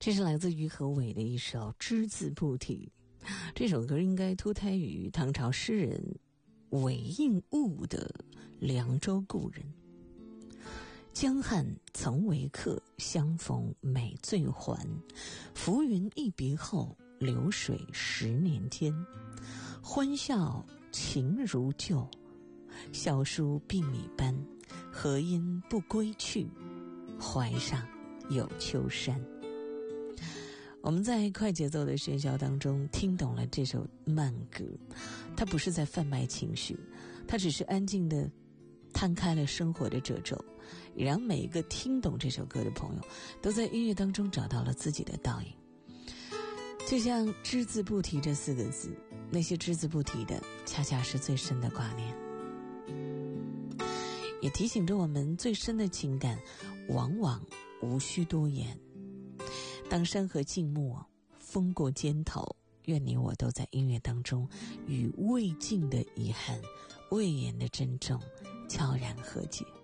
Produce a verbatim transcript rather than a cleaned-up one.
这是来自于何伟的一首《只字不提》。这首歌应该脱胎于唐朝诗人韦应物的《凉州故人》。江汉曾为客，相逢每醉还。浮云一别后，流水十年间。欢笑情如旧，笑书鬓已斑。何因不归去，怀上有秋山。我们在快节奏的喧嚣当中听懂了这首慢歌，它不是在贩卖情绪，它只是安静地摊开了生活的褶皱，也让每一个听懂这首歌的朋友都在音乐当中找到了自己的倒影。就像只字不提这四个字，那些只字不提的恰恰是最深的挂念，也提醒着我们最深的情感往往无需多言。当山河静默，风过肩头，愿你我都在音乐当中与未尽的遗憾、未言的珍重悄然和解。